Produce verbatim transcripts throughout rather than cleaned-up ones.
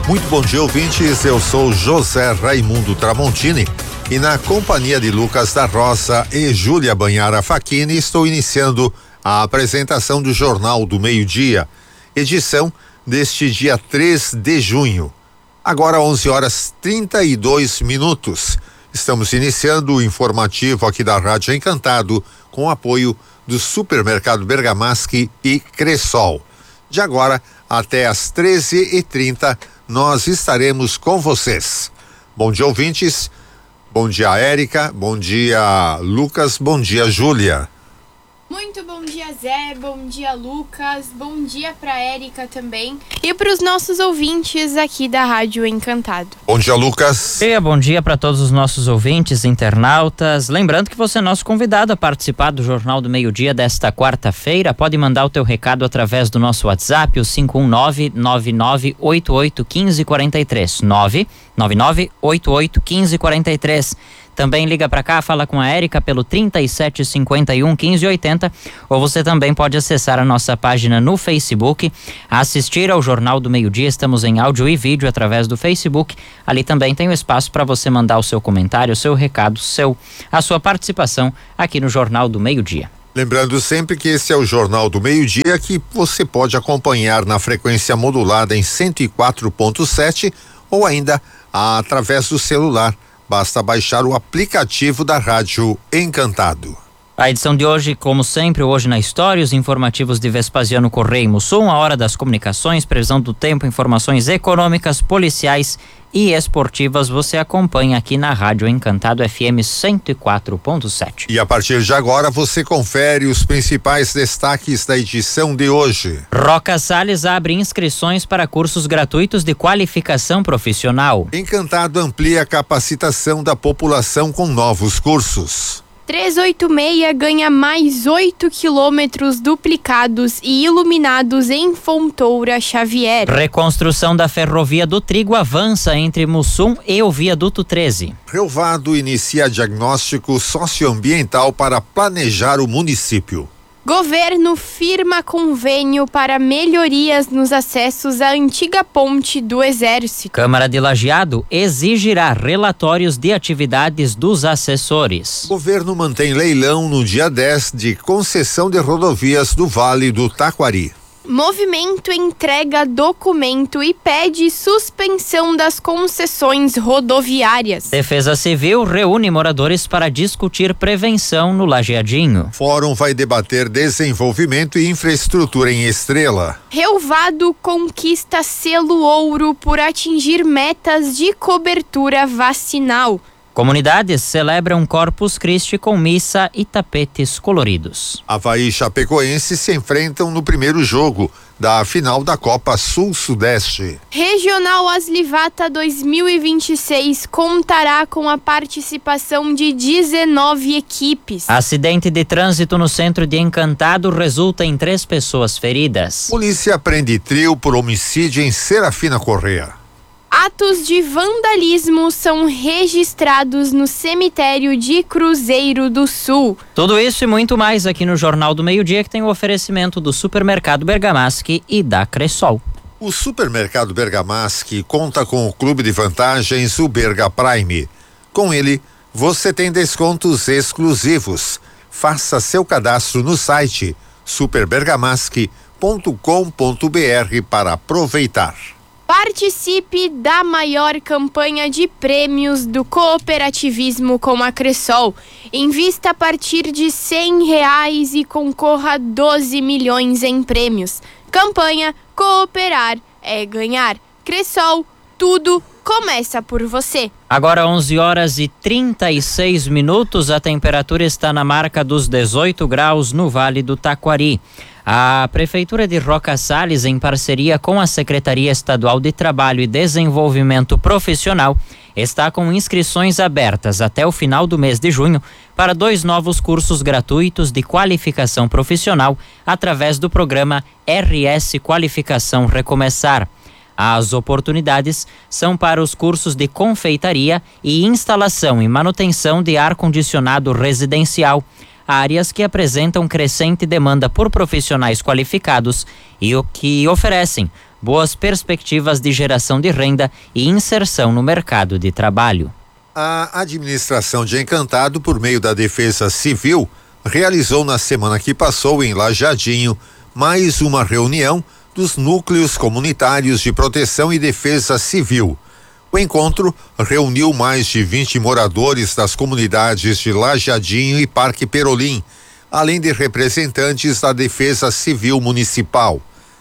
Muito bom dia, ouvintes. Eu sou José Raimundo Tramontini e na companhia de Lucas da Roça e Júlia Banhara Facchini estou iniciando a apresentação do Jornal do Meio-Dia, edição deste dia três de junho. Agora onze horas trinta e dois minutos. Estamos iniciando o informativo aqui da Rádio Encantado com apoio do Supermercado Bergamaschi e Cressol. De agora até às treze e trinta nós estaremos com vocês. Bom dia, ouvintes. Bom dia, Érica. Bom dia, Lucas. Bom dia, Júlia. Muito bom dia, Zé. Bom dia, Lucas. Bom dia para Érica também e para os nossos ouvintes aqui da Rádio Encantado. Bom dia, Lucas. E bom dia para todos os nossos ouvintes, internautas. Lembrando que você é nosso convidado a participar do Jornal do Meio-Dia desta quarta-feira. Pode mandar o teu recado através do nosso WhatsApp, o cinco um nove, nove nove oito oito, um cinco quatro três. nove nove nove oito oito, um cinco quatro três. Também liga para cá, fala com a Érica pelo trinta e sete cinquenta e um, quinze oitenta, ou você também pode acessar a nossa página no Facebook, assistir ao Jornal do Meio-Dia. Estamos em áudio e vídeo através do Facebook. Ali também tem o espaço para você mandar o seu comentário, o seu recado, seu, a sua participação aqui no Jornal do Meio-Dia. Lembrando sempre que esse é o Jornal do Meio-Dia, que você pode acompanhar na frequência modulada em cento e quatro ponto sete ou ainda através do celular. Basta baixar o aplicativo da Rádio Encantado. A edição de hoje, como sempre, Hoje na História, os informativos de Vespasiano Correia e Mussum, a hora das comunicações, previsão do tempo, informações econômicas, policiais e esportivas, você acompanha aqui na Rádio Encantado F M cento e quatro ponto sete. E a partir de agora você confere os principais destaques da edição de hoje. Roca Salles abre inscrições para cursos gratuitos de qualificação profissional. Encantado amplia a capacitação da população com novos cursos. trezentos e oitenta e seis ganha mais oito quilômetros duplicados e iluminados em Fontoura Xavier. Reconstrução da ferrovia do Trigo avança entre Mussum e o viaduto treze. Relvado inicia diagnóstico socioambiental para planejar o município. Governo firma convênio para melhorias nos acessos à antiga ponte do Exército. Câmara de Lajeado exigirá relatórios de atividades dos assessores. Governo mantém leilão no dia dez de concessão de rodovias do Vale do Taquari. Movimento entrega documento e pede suspensão das concessões rodoviárias. Defesa Civil reúne moradores para discutir prevenção no Lajeadinho. Fórum vai debater desenvolvimento e infraestrutura em Estrela. Relvado conquista selo ouro por atingir metas de cobertura vacinal. Comunidades celebram Corpus Christi com missa e tapetes coloridos. Avaí e Chapecoense se enfrentam no primeiro jogo da final da Copa Sul-Sudeste. Regional Aslivata dois mil e vinte e seis contará com a participação de dezenove equipes. Acidente de trânsito no centro de Encantado resulta em três pessoas feridas. Polícia prende trio por homicídio em Serafina Correia. Atos de vandalismo são registrados no cemitério de Cruzeiro do Sul. Tudo isso e muito mais aqui no Jornal do Meio-Dia, que tem o oferecimento do Supermercado Bergamaschi e da Cressol. O Supermercado Bergamaschi conta com o clube de vantagens, o Berga Prime. Com ele, você tem descontos exclusivos. Faça seu cadastro no site super bergamaschi ponto com ponto b r para aproveitar. Participe da maior campanha de prêmios do cooperativismo com a Cressol. Invista a partir de cem reais e concorra a doze milhões em prêmios. Campanha Cooperar é Ganhar. Cressol, tudo começa por você. Agora onze horas e trinta e seis minutos, a temperatura está na marca dos dezoito graus no Vale do Taquari. A Prefeitura de Roca Salles, em parceria com a Secretaria Estadual de Trabalho e Desenvolvimento Profissional, está com inscrições abertas até o final do mês de junho para dois novos cursos gratuitos de qualificação profissional através do programa R S Qualificação Recomeçar. As oportunidades são para os cursos de confeitaria e instalação e manutenção de ar-condicionado residencial, áreas que apresentam crescente demanda por profissionais qualificados e o que oferecem boas perspectivas de geração de renda e inserção no mercado de trabalho. A administração de Encantado, por meio da Defesa Civil, realizou na semana que passou em Lajadinho mais uma reunião dos núcleos comunitários de proteção e defesa civil. O encontro reuniu mais de vinte moradores das comunidades de Lajadinho e Parque Perolim, além de representantes da Defesa Civil Municipal.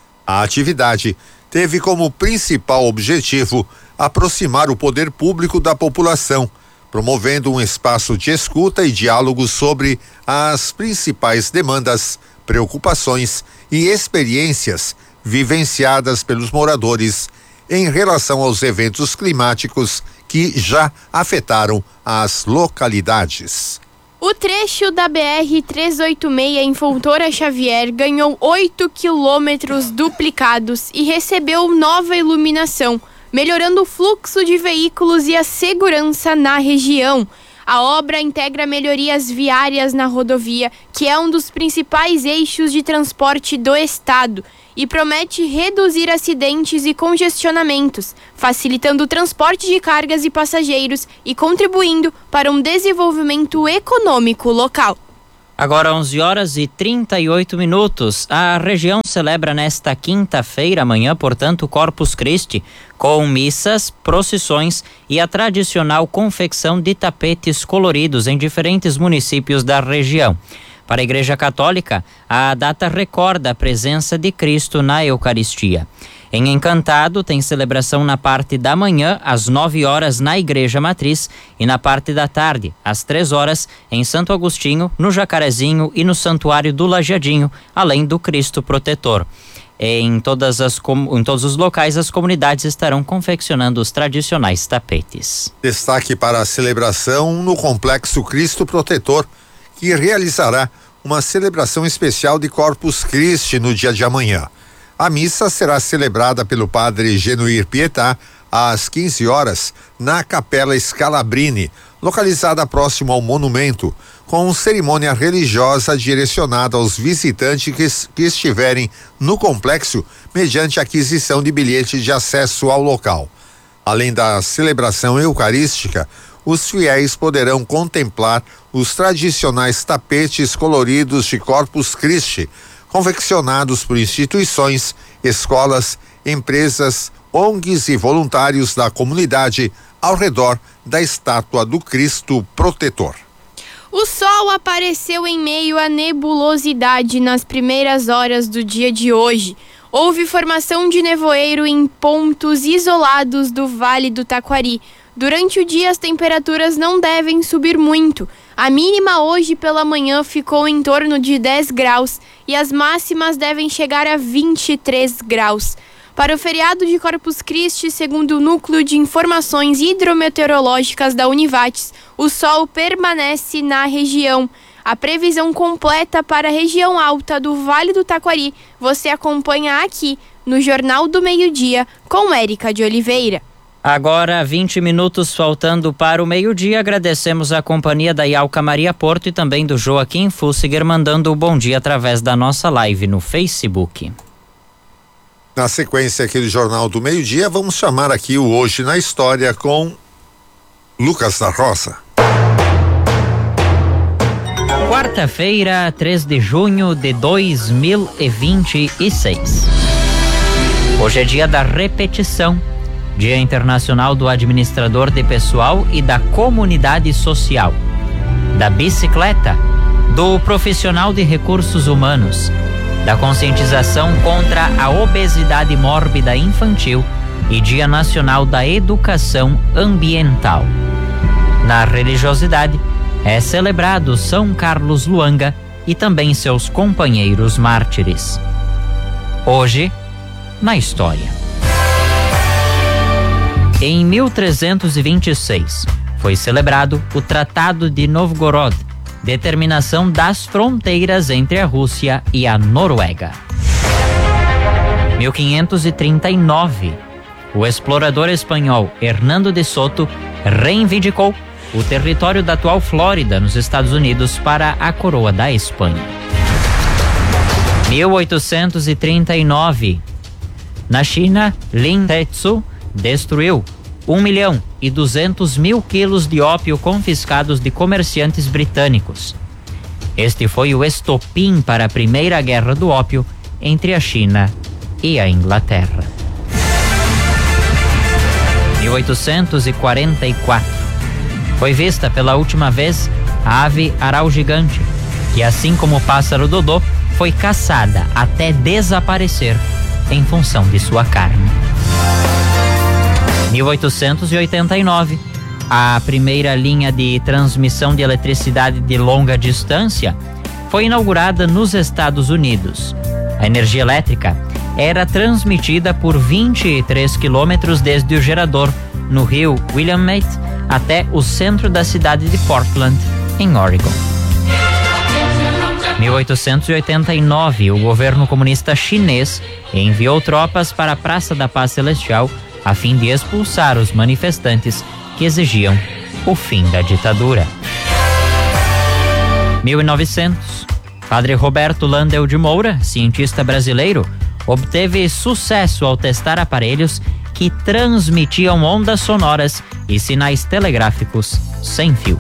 A atividade teve como principal objetivo aproximar o poder público da população, promovendo um espaço de escuta e diálogo sobre as principais demandas, preocupações e experiências vivenciadas pelos moradores em relação aos eventos climáticos que já afetaram as localidades. O trecho da B R trezentos e oitenta e seis em Fontoura Xavier ganhou oito quilômetros duplicados e recebeu nova iluminação, melhorando o fluxo de veículos e a segurança na região. A obra integra melhorias viárias na rodovia, que é um dos principais eixos de transporte do estado, e promete reduzir acidentes e congestionamentos, facilitando o transporte de cargas e passageiros e contribuindo para um desenvolvimento econômico local. Agora onze horas e trinta e oito minutos. A região celebra nesta quinta-feira, amanhã, portanto, Corpus Christi, com missas, procissões e a tradicional confecção de tapetes coloridos em diferentes municípios da região. Para a Igreja Católica, a data recorda a presença de Cristo na Eucaristia. Em Encantado, tem celebração na parte da manhã, às nove horas, na Igreja Matriz, e na parte da tarde, às três horas, em Santo Agostinho, no Jacarezinho e no Santuário do Lajadinho, além do Cristo Protetor. Em, todas as, em todos os locais, as comunidades estarão confeccionando os tradicionais tapetes. Destaque para a celebração no Complexo Cristo Protetor, que realizará uma celebração especial de Corpus Christi no dia de amanhã. A missa será celebrada pelo padre Genuir Pietá às quinze horas na Capela Scalabrini, localizada próximo ao monumento, com cerimônia religiosa direcionada aos visitantes que, que estiverem no complexo mediante aquisição de bilhete de acesso ao local. Além da celebração eucarística, os fiéis poderão contemplar os tradicionais tapetes coloridos de Corpus Christi, confeccionados por instituições, escolas, empresas, O N Gs e voluntários da comunidade ao redor da estátua do Cristo Protetor. O sol apareceu em meio à nebulosidade nas primeiras horas do dia de hoje. Houve formação de nevoeiro em pontos isolados do Vale do Taquari. Durante o dia, as temperaturas não devem subir muito. A mínima hoje pela manhã ficou em torno de dez graus e as máximas devem chegar a vinte e três graus. Para o feriado de Corpus Christi, segundo o Núcleo de Informações Hidrometeorológicas da Univates, o sol permanece na região. A previsão completa para a região alta do Vale do Taquari você acompanha aqui no Jornal do Meio-Dia com Érica de Oliveira. Agora, vinte minutos faltando para o meio-dia, agradecemos a companhia da Ialca Maria Porto e também do Joaquim Fussiger, mandando o bom dia através da nossa live no Facebook. Na sequência aqui do Jornal do Meio-Dia, vamos chamar aqui o Hoje na História com Lucas da Roça. Quarta-feira, três de junho de dois mil e vinte e seis. Hoje é dia da repetição. Dia Internacional do Administrador de Pessoal e da Comunidade Social, da bicicleta, do profissional de recursos humanos, da conscientização contra a obesidade mórbida infantil e Dia Nacional da Educação Ambiental. Na religiosidade, é celebrado São Carlos Luanga e também seus companheiros mártires. Hoje, na história. Em mil trezentos e vinte e seis, foi celebrado o Tratado de Novgorod, determinação das fronteiras entre a Rússia e a Noruega. mil quinhentos e trinta e nove, o explorador espanhol Hernando de Soto reivindicou o território da atual Flórida, nos Estados Unidos, para a coroa da Espanha. mil oitocentos e trinta e nove, Na China, Lin Tetsu destruiu um milhão e duzentos mil quilos de ópio confiscados de comerciantes britânicos. Este foi o estopim para a Primeira Guerra do Ópio entre a China e a Inglaterra. mil oitocentos e quarenta e quatro. Foi vista pela última vez a ave aral gigante, que assim como o pássaro dodô, foi caçada até desaparecer em função de sua carne. mil oitocentos e oitenta e nove. A primeira linha de transmissão de eletricidade de longa distância foi inaugurada nos Estados Unidos. A energia elétrica era transmitida por vinte e três quilômetros desde o gerador, no rio Willamette, até o centro da cidade de Portland, em Oregon. mil oitocentos e oitenta e nove, o governo comunista chinês enviou tropas para a Praça da Paz Celestial a fim de expulsar os manifestantes que exigiam o fim da ditadura. mil e novecentos. Padre Roberto Landel de Moura, cientista brasileiro, obteve sucesso ao testar aparelhos que transmitiam ondas sonoras e sinais telegráficos sem fio.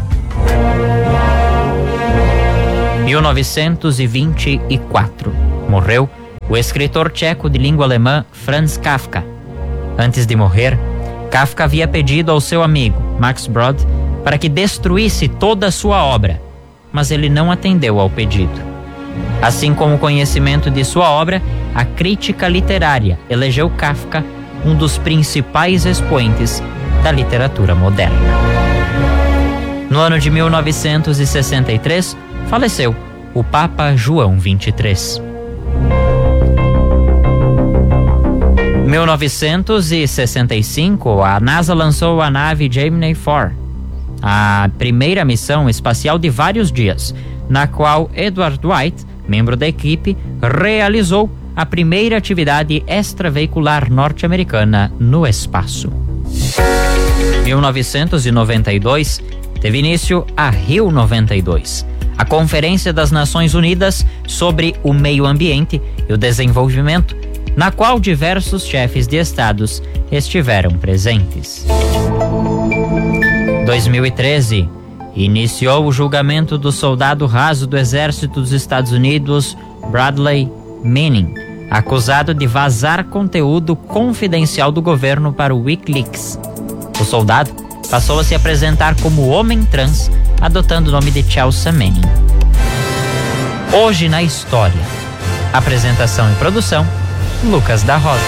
mil novecentos e vinte e quatro. Morreu o escritor tcheco de língua alemã Franz Kafka. Antes de morrer, Kafka havia pedido ao seu amigo, Max Brod, para que destruísse toda a sua obra, mas ele não atendeu ao pedido. Assim como o conhecimento de sua obra, a crítica literária elegeu Kafka um dos principais expoentes da literatura moderna. No ano de mil novecentos e sessenta e três, faleceu o Papa João vinte e três. mil novecentos e sessenta e cinco, a NASA lançou a nave Gemini quatro, a primeira missão espacial de vários dias, na qual Edward White, membro da equipe, realizou a primeira atividade extraveicular norte-americana no espaço. mil novecentos e noventa e dois, teve início a Rio noventa e dois, a Conferência das Nações Unidas sobre o Meio Ambiente e o Desenvolvimento, na qual diversos chefes de estados estiveram presentes. dois mil e treze, iniciou o julgamento do soldado raso do Exército dos Estados Unidos, Bradley Manning, acusado de vazar conteúdo confidencial do governo para o WikiLeaks. O soldado passou a se apresentar como homem trans, adotando o nome de Chelsea Manning. Hoje na História. Apresentação e produção, Lucas da Rosa.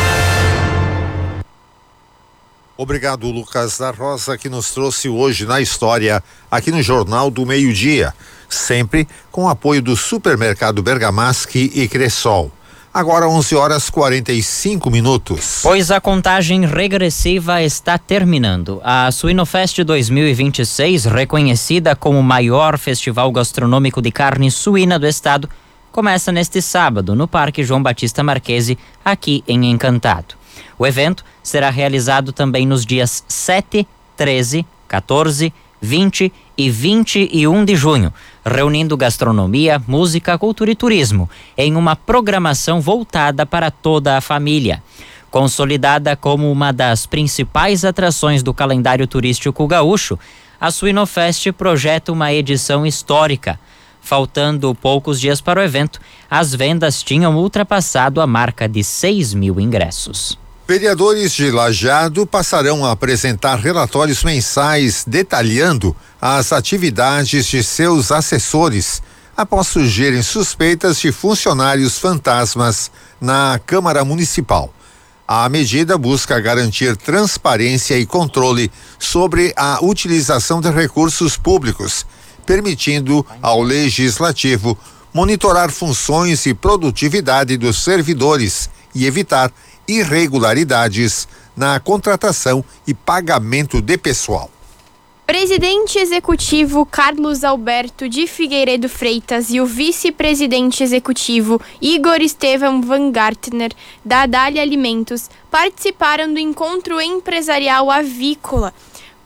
Obrigado, Lucas da Rosa, que nos trouxe hoje na História, aqui no Jornal do Meio-Dia, sempre com o apoio do Supermercado Bergamaschi e Cressol. Agora onze horas e quarenta e cinco minutos. Pois a contagem regressiva está terminando. A Suinofest dois mil e vinte e seis, reconhecida como o maior festival gastronômico de carne suína do estado, começa neste sábado no Parque João Batista Marquesi, aqui em Encantado. O evento será realizado também nos dias sete, treze, quatorze, vinte e vinte e um de junho, reunindo gastronomia, música, cultura e turismo em uma programação voltada para toda a família. Consolidada como uma das principais atrações do calendário turístico gaúcho, a Suinofest projeta uma edição histórica. Faltando poucos dias para o evento, as vendas tinham ultrapassado a marca de seis mil ingressos. Vereadores de Lajeado passarão a apresentar relatórios mensais detalhando as atividades de seus assessores, após surgirem suspeitas de funcionários fantasmas na Câmara Municipal. A medida busca garantir transparência e controle sobre a utilização de recursos públicos, permitindo ao Legislativo monitorar funções e produtividade dos servidores e evitar irregularidades na contratação e pagamento de pessoal. Presidente executivo Carlos Alberto de Figueiredo Freitas e o vice-presidente executivo Igor Estevam Van Gartner, da Dália Alimentos, participaram do encontro empresarial avícola,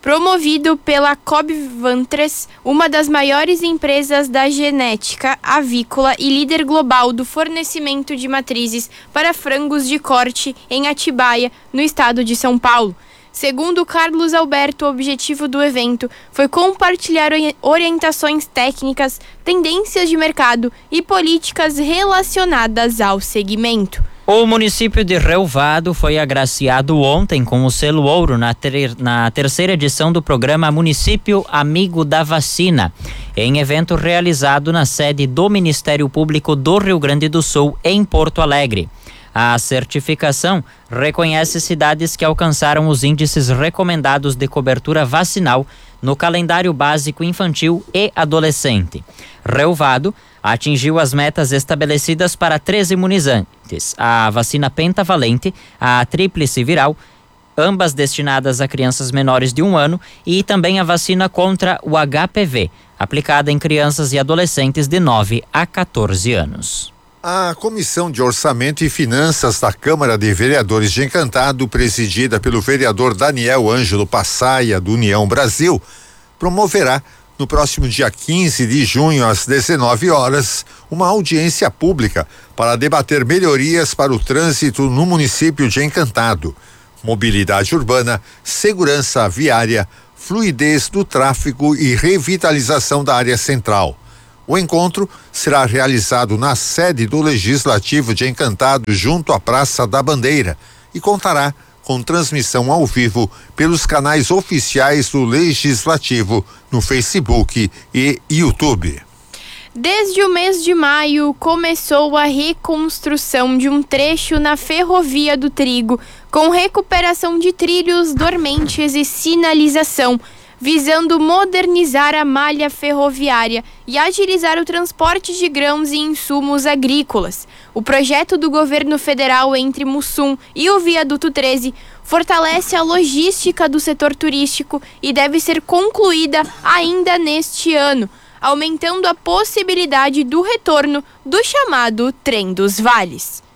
promovido pela Cobvantres, uma das maiores empresas da genética avícola e líder global do fornecimento de matrizes para frangos de corte em Atibaia, no estado de São Paulo. Segundo Carlos Alberto, o objetivo do evento foi compartilhar orientações técnicas, tendências de mercado e políticas relacionadas ao segmento. O município de Relvado foi agraciado ontem com o selo ouro na, ter, na terceira edição do programa Município Amigo da Vacina, em evento realizado na sede do Ministério Público do Rio Grande do Sul, em Porto Alegre. A certificação reconhece cidades que alcançaram os índices recomendados de cobertura vacinal no calendário básico infantil e adolescente. Relvado atingiu as metas estabelecidas para três imunizantes: a vacina pentavalente, a tríplice viral, ambas destinadas a crianças menores de um ano, e também a vacina contra o H P V, aplicada em crianças e adolescentes de nove a quatorze anos. A Comissão de Orçamento e Finanças da Câmara de Vereadores de Encantado, presidida pelo vereador Daniel Ângelo Passaia, do União Brasil, promoverá no próximo dia quinze de junho, às dezenove horas, uma audiência pública para debater melhorias para o trânsito no município de Encantado, mobilidade urbana, segurança viária, fluidez do tráfego e revitalização da área central. O encontro será realizado na sede do Legislativo de Encantado, junto à Praça da Bandeira, e contará com transmissão ao vivo pelos canais oficiais do Legislativo no Facebook e YouTube. Desde o mês de maio, começou a reconstrução de um trecho na Ferrovia do Trigo, com recuperação de trilhos dormentes e sinalização, visando modernizar a malha ferroviária e agilizar o transporte de grãos e insumos agrícolas. O projeto do governo federal entre Mussum e o Viaduto treze fortalece a logística do setor turístico e deve ser concluída ainda neste ano, aumentando a possibilidade do retorno do chamado Trem dos Vales.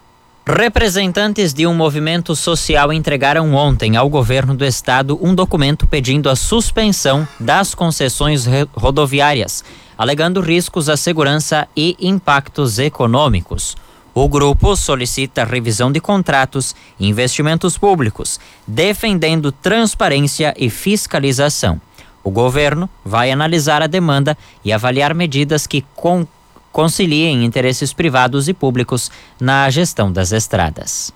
Representantes de um movimento social entregaram ontem ao governo do estado um documento pedindo a suspensão das concessões rodoviárias, alegando riscos à segurança e impactos econômicos. O grupo solicita revisão de contratos e investimentos públicos, defendendo transparência e fiscalização. O governo vai analisar a demanda e avaliar medidas que com conciliem interesses privados e públicos na gestão das estradas.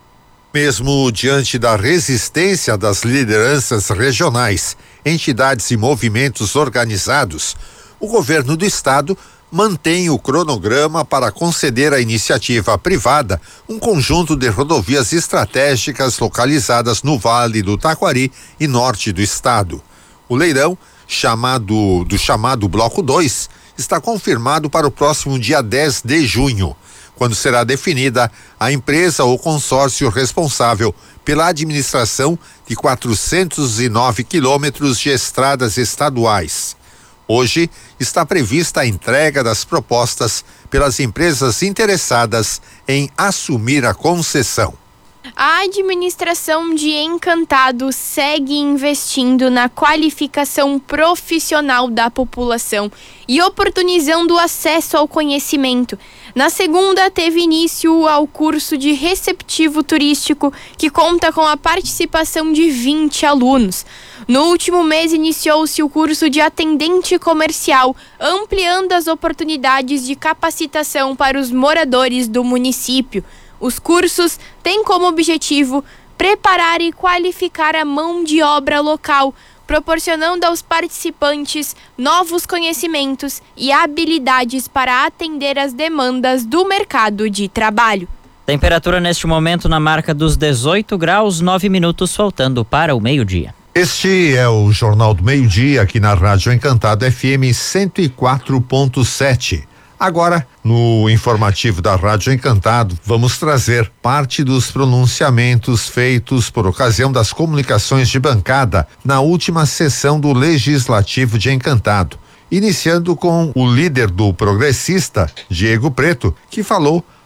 Mesmo diante da resistência das lideranças regionais, entidades e movimentos organizados, o governo do estado mantém o cronograma para conceder à iniciativa privada um conjunto de rodovias estratégicas localizadas no Vale do Taquari e norte do estado. O leilão, chamado do chamado Bloco dois, está confirmado para o próximo dia dez de junho, quando será definida a empresa ou consórcio responsável pela administração de quatrocentos e nove quilômetros de estradas estaduais. Hoje está prevista a entrega das propostas pelas empresas interessadas em assumir a concessão. A administração de Encantado segue investindo na qualificação profissional da população e oportunizando o acesso ao conhecimento. Na segunda, teve início ao curso de receptivo turístico, que conta com a participação de vinte alunos. No último mês, iniciou-se o curso de atendente comercial, ampliando as oportunidades de capacitação para os moradores do município. Os cursos têm como objetivo preparar e qualificar a mão de obra local, proporcionando aos participantes novos conhecimentos e habilidades para atender às demandas do mercado de trabalho. Temperatura neste momento na marca dos dezoito graus, nove minutos faltando para o meio-dia. Este é o Jornal do Meio-Dia aqui na Rádio Encantado F M cento e quatro ponto sete. Agora, no informativo da Rádio Encantado, vamos trazer parte dos pronunciamentos feitos por ocasião das comunicações de bancada na última sessão do Legislativo de Encantado, iniciando com o líder do Progressista, Diego Preto, que falou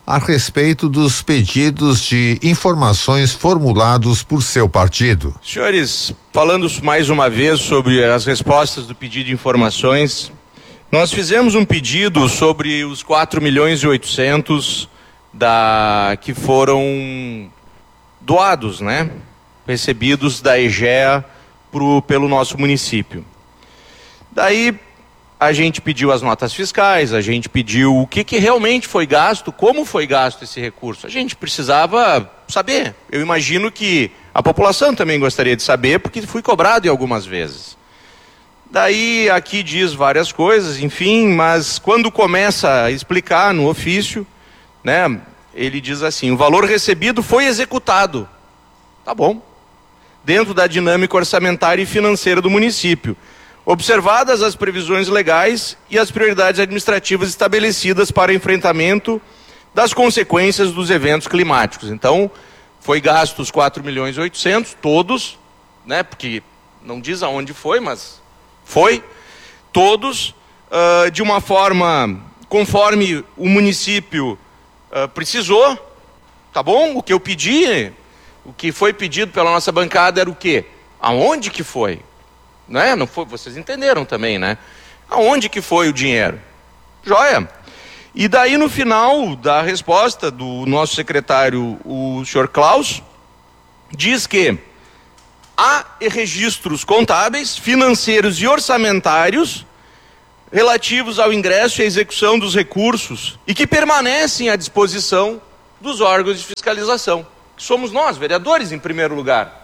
a respeito dos pedidos de informações formulados por seu partido. Senhores, falando mais uma vez sobre as respostas do pedido de informações, nós fizemos um pedido sobre os quatro milhões e oitocentos da que foram doados, né? Recebidos da EGEA pro, pelo nosso município. Daí a gente pediu as notas fiscais, a gente pediu o que, que realmente foi gasto, como foi gasto esse recurso. A gente precisava saber. Eu imagino que a população também gostaria de saber, porque fui cobrado em algumas vezes. Daí aqui diz várias coisas, enfim, mas quando começa a explicar no ofício, né, ele diz assim: o valor recebido foi executado. Tá bom. Dentro da dinâmica orçamentária e financeira do município, observadas as previsões legais e as prioridades administrativas estabelecidas para enfrentamento das consequências dos eventos climáticos. Então, foi gasto os quatro milhões e oitocentos, todos, né, porque não diz aonde foi, mas foi, todos, uh, de uma forma conforme o município uh, precisou, tá bom? O que eu pedi, o que foi pedido pela nossa bancada era o quê? Aonde que foi? Não é? Não foi, vocês entenderam também, né? Aonde que foi o dinheiro? Joia. E daí no final da resposta do nosso secretário, o senhor Klaus, diz que há registros contábeis, financeiros e orçamentários relativos ao ingresso e à execução dos recursos e que permanecem à disposição dos órgãos de fiscalização, que somos nós, vereadores, em primeiro lugar.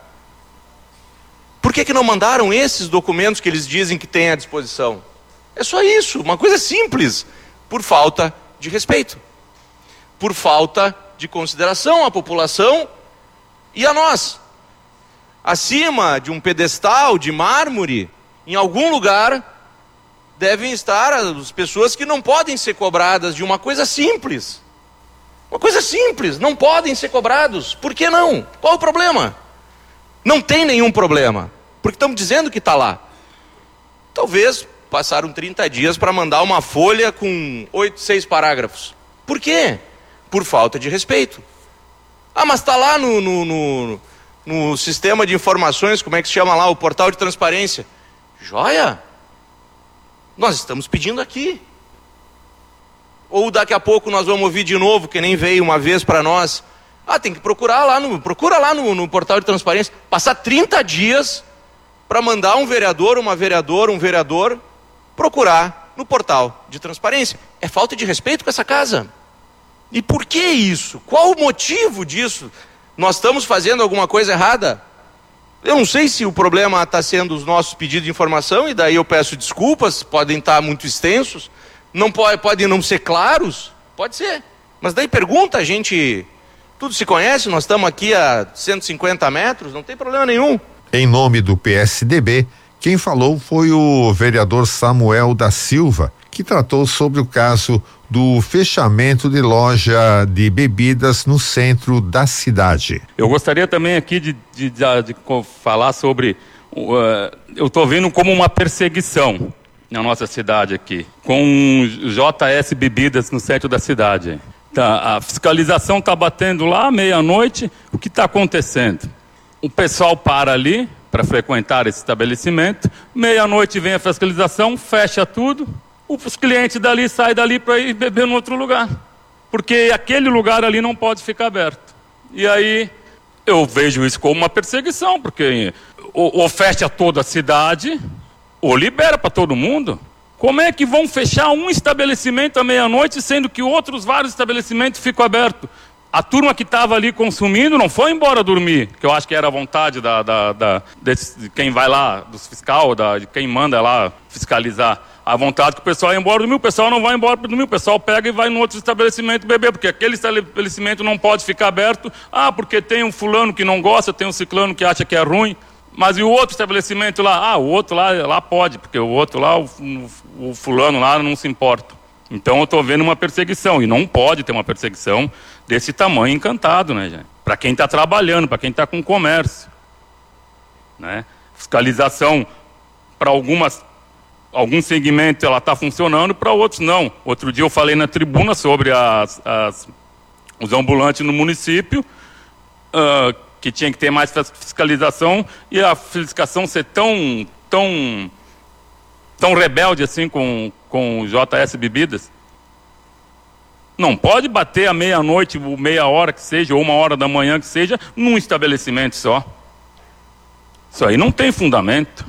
Por que que não mandaram esses documentos que eles dizem que têm à disposição? É só isso, uma coisa simples. Por falta de respeito. Por falta de consideração à população e a nós. Acima de um pedestal de mármore, em algum lugar, devem estar as pessoas que não podem ser cobradas de uma coisa simples. Uma coisa simples, não podem ser cobrados. Por que não? Qual o problema? Não tem nenhum problema, porque estamos dizendo que está lá. Talvez passaram trinta dias para mandar uma folha com oito, seis parágrafos. Por quê? Por falta de respeito. Ah, mas está lá no, no, no, no sistema de informações, como é que se chama lá, o portal de transparência. Joia! Nós estamos pedindo aqui. Ou daqui a pouco nós vamos ouvir de novo, que nem veio uma vez para nós. Ah, tem que procurar lá no, procura lá no, no portal de transparência. Passar trinta dias para mandar um vereador, uma vereadora, um vereador procurar no portal de transparência. É falta de respeito com essa casa. E por que isso? Qual o motivo disso? Nós estamos fazendo alguma coisa errada? Eu não sei se o problema está sendo os nossos pedidos de informação, e daí eu peço desculpas, podem estar muito extensos, não pode, podem não ser claros, pode ser. Mas daí pergunta, a gente... Tudo se conhece, nós estamos aqui a cento e cinquenta metros, não tem problema nenhum. Em nome do P S D B, quem falou foi o vereador Samuel da Silva, que tratou sobre o caso do fechamento de loja de bebidas no centro da cidade. Eu gostaria também aqui de, de, de, de falar sobre, uh, eu estou vendo como uma perseguição na nossa cidade aqui, com J S Bebidas no centro da cidade. Tá, a fiscalização está batendo lá, meia-noite. O que está acontecendo? O pessoal para ali para frequentar esse estabelecimento, meia-noite vem a fiscalização, fecha tudo, os clientes dali saem dali para ir beber em outro lugar, porque aquele lugar ali não pode ficar aberto. E aí eu vejo isso como uma perseguição, porque ou, ou fecha toda a cidade, ou libera para todo mundo. Como é que vão fechar um estabelecimento à meia-noite, sendo que outros vários estabelecimentos ficam abertos? A turma que estava ali consumindo não foi embora dormir, que eu acho que era a vontade da, da, da, desse, de quem vai lá, dos fiscal, da, de quem manda lá fiscalizar. A vontade que o pessoal ia embora dormir, o pessoal não vai embora dormir, o pessoal pega e vai no outro estabelecimento beber, porque aquele estabelecimento não pode ficar aberto. Ah, porque tem um fulano que não gosta, tem um ciclano que acha que é ruim. Mas e o outro estabelecimento lá? Ah, o outro lá, lá pode, porque o outro lá, o, o fulano lá não se importa. Então eu estou vendo uma perseguição, e não pode ter uma perseguição desse tamanho encantado, né, gente? Para quem está trabalhando, para quem está com comércio. Né? Fiscalização para algumas, alguns segmentos ela está funcionando, para outros não. Outro dia eu falei na tribuna sobre as, as os ambulantes no município, uh, que tinha que ter mais fiscalização, e a fiscalização ser tão, tão, tão rebelde assim com, com o J S Bebidas. Não pode bater à meia-noite, ou meia hora que seja, ou uma hora da manhã que seja, num estabelecimento só. Isso aí não tem fundamento.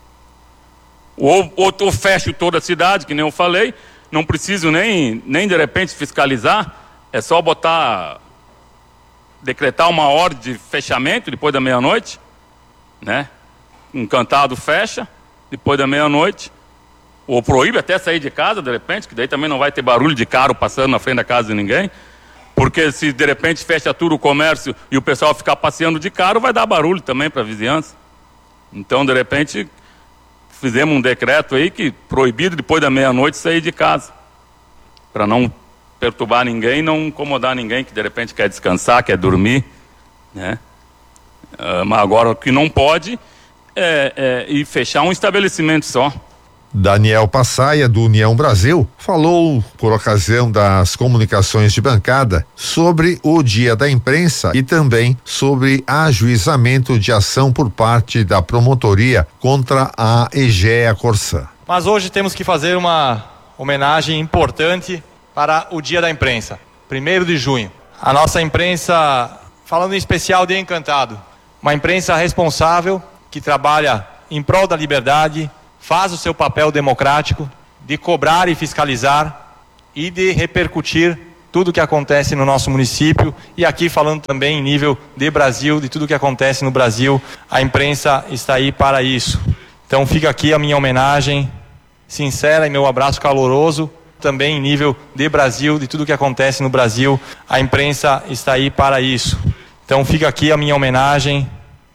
Ou, ou, ou fecho toda a cidade, que nem eu falei, não preciso nem, nem de repente fiscalizar, é só botar, decretar uma ordem de fechamento depois da meia-noite, né? Um cantado fecha depois da meia-noite, ou proíbe até sair de casa de repente, que daí também não vai ter barulho de carro passando na frente da casa de ninguém, porque se de repente fecha tudo o comércio e o pessoal ficar passeando de carro, vai dar barulho também para a vizinhança. Então, de repente, fizemos um decreto aí que proibido depois da meia-noite sair de casa, para não perturbar ninguém, não incomodar ninguém que de repente quer descansar, quer dormir, né? Uh, mas agora o que não pode é, é ir fechar um estabelecimento só. Daniel Passaia, do União Brasil, falou, por ocasião das comunicações de bancada, sobre o Dia da Imprensa e também sobre ajuizamento de ação por parte da promotoria contra a Egea Corsã. Mas hoje temos que fazer uma homenagem importante para o Dia da Imprensa, primeiro de junho. A nossa imprensa, falando em especial de Encantado, uma imprensa responsável que trabalha em prol da liberdade, faz o seu papel democrático de cobrar e fiscalizar e de repercutir tudo o que acontece no nosso município, e aqui falando também em nível de Brasil, de tudo o que acontece no Brasil, a imprensa está aí para isso. Então fica aqui a minha homenagem sincera e meu abraço caloroso, também em nível de Brasil, de tudo o que acontece no Brasil, a imprensa está aí para isso. Então fica aqui a minha homenagem